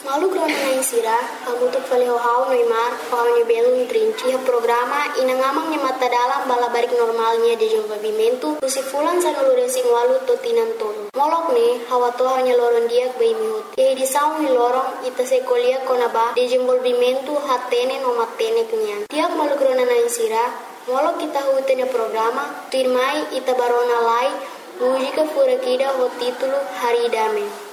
Malu grona na insira, hamutu falehau Neymar, paunya belum trinci programa inangamang nya mata dalam balabarik normalnya de desenvolvimento, fulan sa nuluresing walu totinan tolo. Molok ne, hawato hanya loron diak bai mihut. Yai disaung ni lorong ita sekolia konaba desenvolvimento hatene no matene kenyan. Tiak malu grona na insira, molok kita hutenya programa, tirmai ita barona lai, mujika furakida ho titulo Hari Dame.